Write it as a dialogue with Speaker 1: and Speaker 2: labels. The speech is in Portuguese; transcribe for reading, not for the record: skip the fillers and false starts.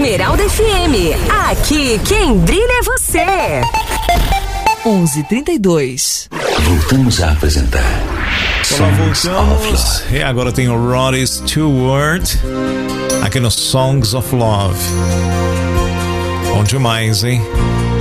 Speaker 1: Esmeralda FM. Aqui quem brilha é você.
Speaker 2: 11:32.
Speaker 3: Voltamos a apresentar.
Speaker 4: Olá, voltamos. E agora tem o Rod Stewart aqui no Songs of Love. Bom demais, hein?